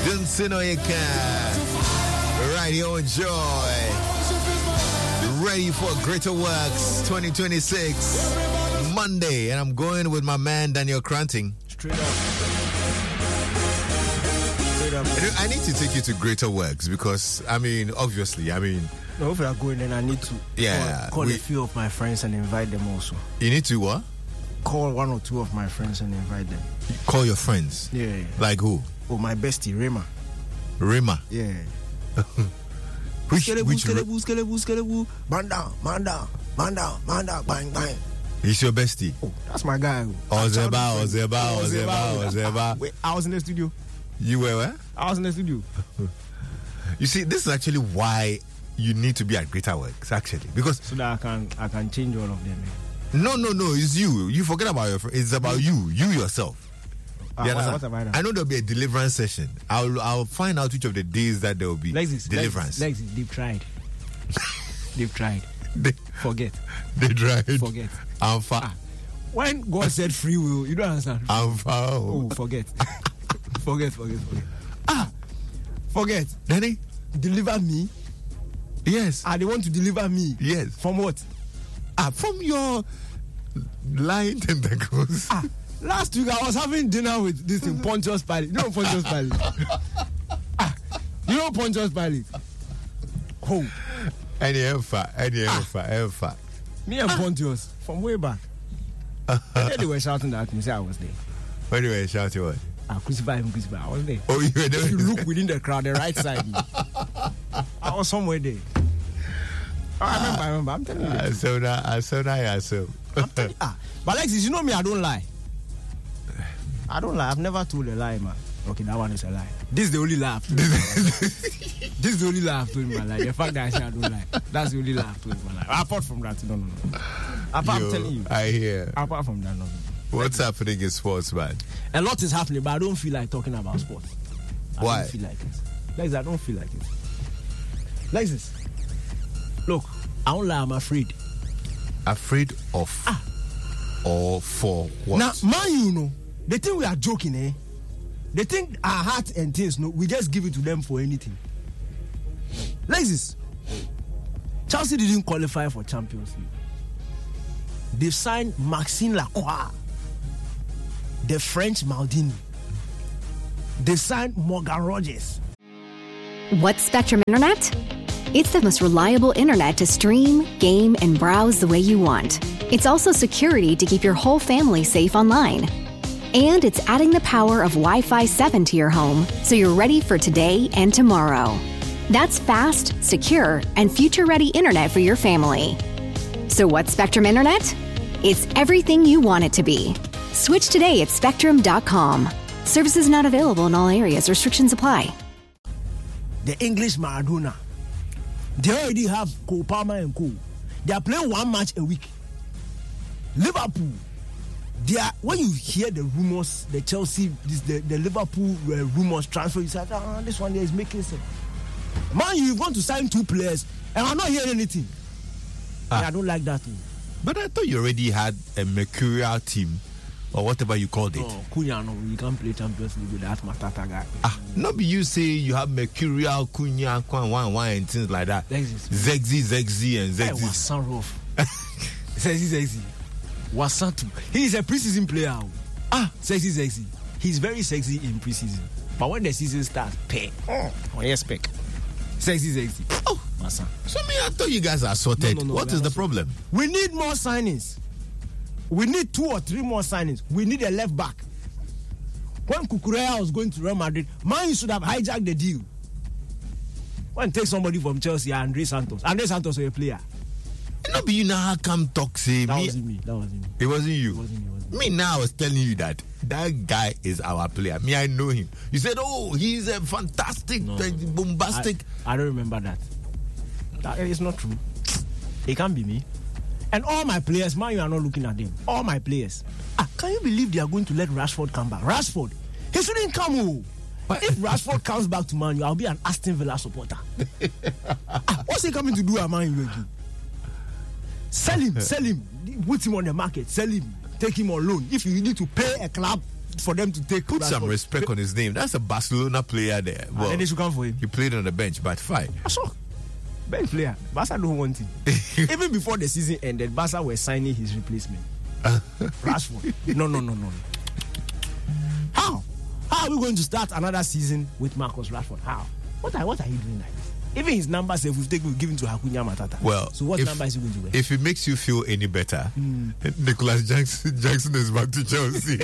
Dunsin Oyeka. Radio Joy. Ready for Greater Works 2026. Monday. And I'm going with my man, Daniel Cranting. Straight up. I need to take you to Greater Works because, obviously, No, if we are going, then I need to call a few of my friends and invite them also. You need to what? Call one or two of my friends and invite them. Call your friends? Yeah. Like who? Oh, my bestie, Rema. Rema? Yeah. Which Skelebu. Man down, bang, bang. He's your bestie? Oh, that's my guy. Ozeba. Wait, I was in the studio. You were where? I was in the studio. You see, this is actually why you need to be at Greater Works, actually. Because so that I can change all of them. No, it's you. You forget about your friend. It's about you yourself. What have I done? I know there'll be a deliverance session. I'll find out which of the days that there will be deliverance. They've tried. Forget. They tried. Forget. I'm far. When God said free will, you don't understand. I'm far. Oh, forget. Forget. Forget. Danny? Deliver me? Yes. They want to deliver me? Yes. From what? From your lying tentacles. Last week I was having dinner with this thing, Pontius Pilate. You know Pontius Pilate? You know Pontius Pilate? Oh. Any alpha. Me and Pontius from way back. They were shouting that at me, say I was there. When you were shouting what? Crucify him. I was there. Oh, you were there? If you look within the crowd, the right side. I was somewhere there. I remember. I'm telling you. I saw that. But Alexis, you know me, I don't lie. I've never told a lie, man. Okay, that one is a lie. This is the only lie I've told. This is the only lie I've told in my life. The fact that I say I don't lie. That's the only lie I've told in my life. Apart from that, no. I'm telling you. I hear. Apart from that, no. What's happening in sports, man? A lot is happening, but I don't feel like talking about sports. Why? I don't feel like it. Lexis, I don't feel like it. Lexis, look, I won't lie, I'm afraid. Afraid of? Or for what? Now, man, they think we are joking, eh? They think our heart and things, we just give it to them for anything. Lexis, Chelsea didn't qualify for Champions League. They signed Maxime Lacroix, the French Maldini. They signed Morgan Rogers. What's Spectrum Internet? It's the most reliable internet to stream, game, and browse the way you want. It's also security to keep your whole family safe online. And it's adding the power of Wi-Fi 7 to your home so you're ready for today and tomorrow. That's fast, secure, and future-ready internet for your family. So what's Spectrum Internet? It's everything you want it to be. Switch today at spectrum.com. Services not available in all areas. Restrictions apply. The English Maradona. They already have Cole Palmer and Co. They are playing one match a week. Liverpool. When you hear the rumors, the Chelsea, the Liverpool rumors transfer, you say, this one there is making sense. Man, you want to sign 2 players, and I'm not hearing anything. I don't like that too. But I thought you already had a mercurial team, or whatever you called it. No, Cunha, you can't play Champions League with that Matata guy. Not be you say you have mercurial, Cunha, one, and things like that. Zegzi, and Zegzi. Was son rough. Zegzi. Wasantu. He is a preseason player. Sexy. He's very sexy in preseason. But when the season starts, spec. Sexy. Oh, Masa. So I thought you guys are sorted. No, what is the problem? We need more signings. We need 2 or 3 more signings. We need a left back. When Cucurella was going to Real Madrid, man, you should have hijacked the deal. When take somebody from Chelsea, Andre Santos. Andre Santos was a player. No, but you now come talk, say that me. Wasn't me. It wasn't you. It wasn't me. Me now I was telling you that guy is our player. Me, I know him. You said, he's a fantastic, bombastic. I don't remember that. That is not true. It can't be me. And all my players, man, you are not looking at them. All my players. Can you believe they are going to let Rashford come back? Rashford, he shouldn't come. If Rashford comes back to Man U, I'll be an Aston Villa supporter. What's he coming to do at Man U? Sell him. Put him on the market. Sell him. Take him on loan. If you need to pay a club for them to take. Put some respect on his name. That's a Barcelona player there. Well, and they should come for him. He played on the bench, but fine. I saw. Bench player. Barca don't want him. Even before the season ended, Barca were signing his replacement. Rashford. No. How are we going to start another season with Marcus Rashford? How? What are you doing like this? Even his numbers, if we've given to Hakunya Matata. Well, so what number is he going to wear? If it makes you feel any better, Nicholas Jackson is back to Chelsea.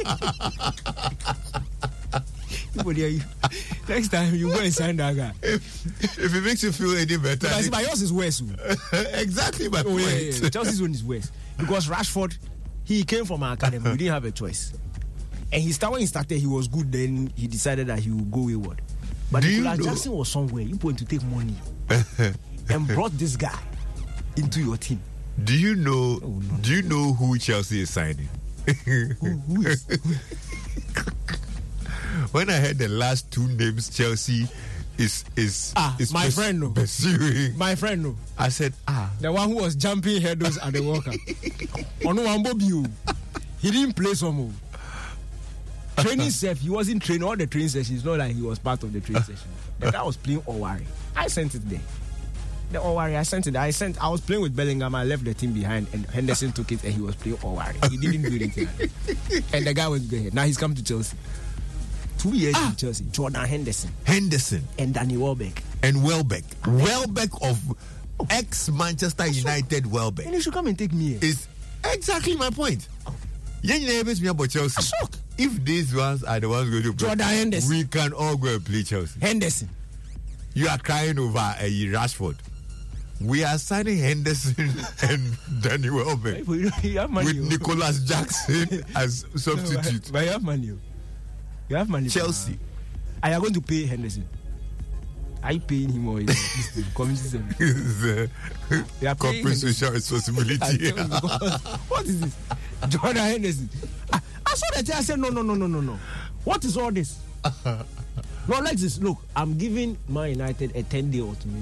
Next time you go and sign that guy. If it makes you feel any better, but yours is worse. Exactly my point. Yeah. Chelsea's one is worse because Rashford, he came from our academy. We didn't have a choice, and when he started, he was good. Then he decided that he would go wayward. But Nicholas Jackson was somewhere. You want to take money and brought this guy into your team. Do you know? Do you know who Chelsea is signing? Who is? When I heard the last two names, Chelsea is my friend no. Pursuing. My friend no. I said the one who was jumping hurdles at the World Cup. He didn't play some. Training self, he wasn't training all the training sessions. It's not like he was part of the training session. The guy was playing Owari. I sent it there. The Owari, I sent it. I was playing with Bellingham. I left the team behind, and Henderson took it, and he was playing Owari. He didn't do anything. And the guy went ahead. Now he's come to Chelsea. 2 years in Chelsea. Jordan Henderson, and Danny Welbeck, Welbeck of ex-Manchester United Welbeck. And he should come and take me. Is exactly my point. Chelsea. If these ones are the ones going to play, Jordan Henderson, we can all go and play Chelsea. Henderson. You are crying over Rashford. We are signing Henderson and Danny Welbeck with Nicholas Jackson as substitute. But you have money. You have money. Chelsea. Are you going to pay Henderson? Are you paying him or community service? Corporate social responsibility. What is this? Jordan Henderson. I saw that I said, no. What is all this? No, like this. Look, I'm giving Man United a 10-day ultimatum.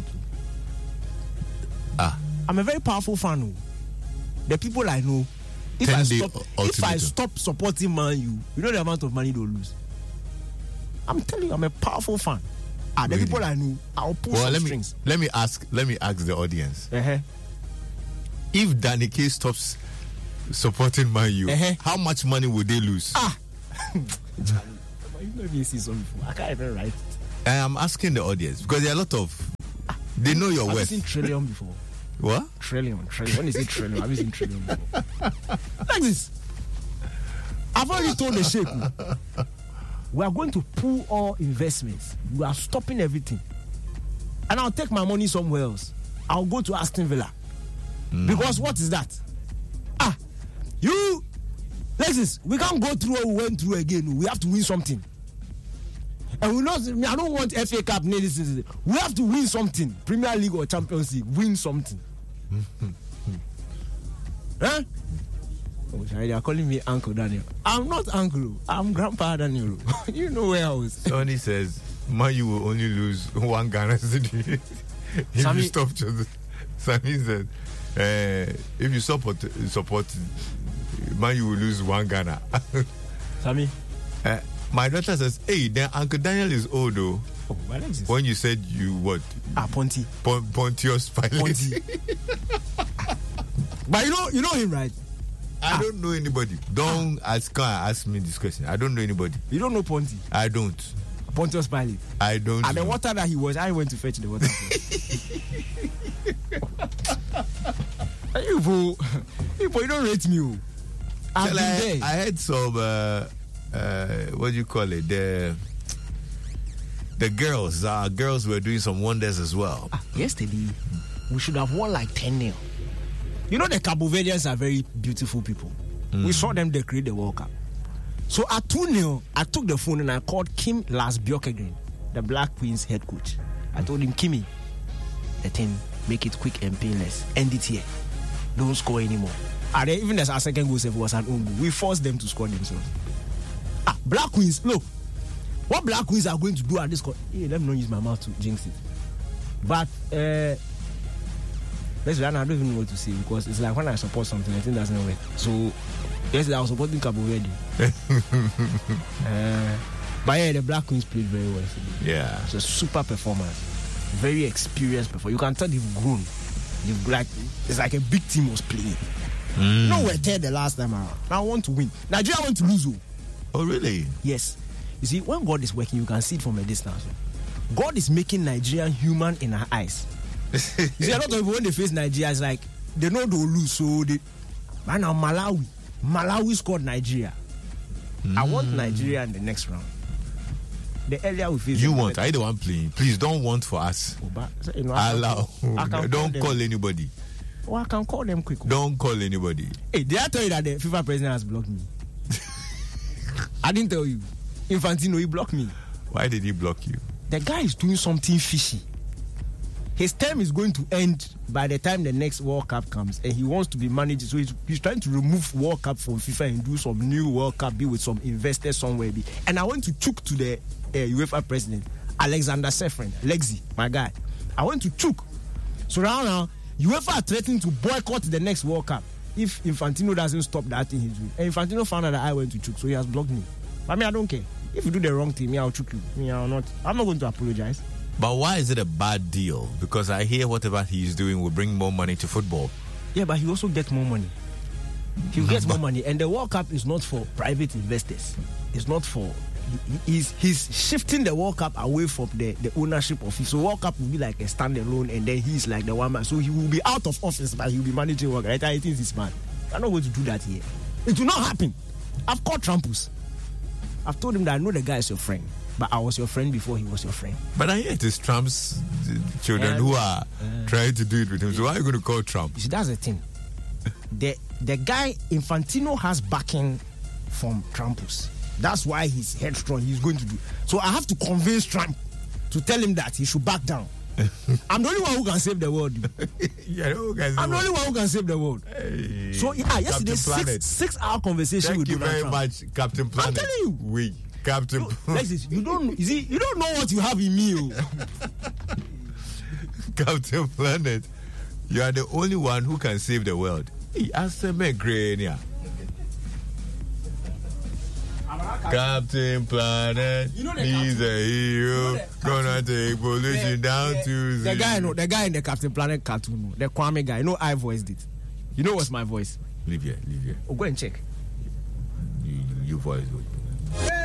I'm a very powerful fan. The people I know, if I stop supporting Man U, you know the amount of money they'll lose. I'm telling you, I'm a powerful fan. The really? People I know, I'll pull some strings. Let me ask the audience. If Danny K stops supporting Man U, how much money would they lose? You've never seen something before. I can't even write it. I'm asking the audience because there are a lot of. They know your worth. I've seen trillion before. What? Trillion. When you say trillion, I've seen trillion before. Like this. I've already told the Sheikh, we are going to pull all investments. We are stopping everything. And I'll take my money somewhere else. I'll go to Aston Villa. Because what is that? Lexus, we can't go through what we went through again. We have to win something. And I don't want FA Cup. We have to win something. Premier League or Champions League. Win something. Huh? They are calling me Uncle Daniel. I'm not Uncle. I'm Grandpa Daniel. You know where I was. Sonny says, Man, you will only lose 1 Ghana cedi. If you stop just... Sammy said, if you support Man, you will lose 1 Ghana. Sammy? My daughter says, hey, then Uncle Daniel is old though. Oh, what is this? When you said you what? Ponty. Pontius Pilate. But you know him, right? I don't know anybody. Don't ask me this question. I don't know anybody. You don't know Ponty? I don't. Pontius Pilate. I don't. And the water that he was, I went to fetch the water. You don't rate me. I had some what do you call it? The girls were doing some wonders as well. Yesterday we should have won like 10-0. You know the Cabo Verdeans are very beautiful people. We saw them decorate the World Cup. So at 2-0, I took the phone and I called Kim Lars Bjorkegren, the Black Queens head coach. I told him, Kimmy, the team, make it quick and painless. End it here. Don't score anymore. And then even as our second goal was an own goal, we forced them to score themselves. Black Queens, look, what Black Queens are going to do at this court? Hey, let me not use my mouth to jinx it. But I don't even know what to say because it's like when I support something, I think that's not work. So Yes, I was supporting Cabo Verde. But yeah, the Black Queens played very well today. Yeah. It's a super performance. Very experienced performance. You can tell they've grown. It's like a big team was playing. No, we're third the last time around. Now I want to win. Nigeria want to lose. Oh, really? Yes. You see, when God is working, you can see it from a distance. God is making Nigeria human in our eyes. You see, a lot of people, when they face Nigeria, it's like they know they'll lose. So they. But now Malawi scored Nigeria. I want Nigeria in the next round. The earlier we face. You want? I don't want playing. Please don't want for us. Allow. Don't call anybody. Oh, I can call them quick. Don't call anybody. Hey, did I tell you that the FIFA president has blocked me? I didn't tell you. Infantino, he blocked me. Why did he block you? The guy is doing something fishy. His term is going to end by the time the next World Cup comes, and he wants to be managed. So he's trying to remove World Cup from FIFA and do some new World Cup, be with some investors somewhere. And I went to chook to the UEFA president, Alexander Sefrin, Lexi, my guy. I went to chook. So now UEFA are threatening to boycott the next World Cup if Infantino doesn't stop that thing he's doing. And Infantino found out that I went to chook, so he has blocked me. But I don't care. If you do the wrong thing, I'll chook you. I'm not going to apologize. But why is it a bad deal? Because I hear whatever he's doing will bring more money to football. Yeah, but he also gets more money. He gets more money. And the World Cup is not for private investors. It's not for... He's shifting the World Cup away from the ownership of it. So World Cup will be like a standalone, and then he's like the one man. So he will be out of office, but he'll be managing World Cup. Right? I think he's smart. I'm not going to do that here. It will not happen. I've called Trumpus. I've told him that I know the guy is your friend, but I was your friend before he was your friend. But I hear it is Trump's children who are trying to do it with him. So why are you going to call Trump? You see, that's the thing. The guy Infantino has backing from Trumpus. That's why he's headstrong. He's going to do. So I have to convince Trump to tell him that he should back down. I'm the only one who can save the world. I'm the only one who can save the world. Hey, so yesterday 6-hour conversation Thank with you Donald very much, Captain Planet. I'm telling you. We, Captain. You don't know what you have in me. Captain Planet, you are the only one who can save the world. Hey, Captain Planet, he's a hero, gonna take pollution down to the guy in the Captain Planet cartoon, the Kwame guy. I voiced it. You know what's my voice? Leave here. Oh, go and check. You voiced it.